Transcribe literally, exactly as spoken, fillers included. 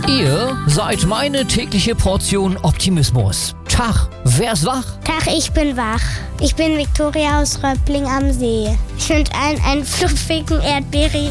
Ihr seid meine tägliche Portion Optimismus. Tag, wer ist wach? Tag, ich bin wach. Ich bin Viktoria aus Röppling am See. Ich wünsche allen einen fluffigen, erdbeerigen